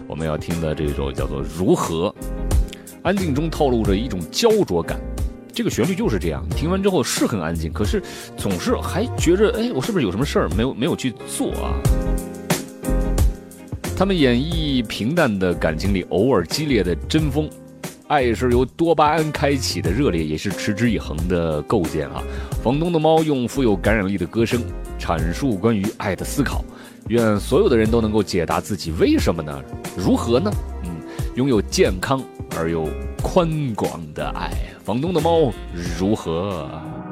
我们要听的这首叫做《如何》，安静中透露着一种焦灼感。这个旋律就是这样，你听完之后是很安静，可是总是还觉着，我是不是有什么事儿没有去做啊？他们演绎平淡的感情里偶尔激烈的针锋，爱是由多巴胺开启的热烈，也是持之以恒的构建啊。房东的猫用富有感染力的歌声阐述关于爱的思考，愿所有的人都能够解答自己为什么呢？如何呢？拥有健康而又宽广的爱。房东的猫如何？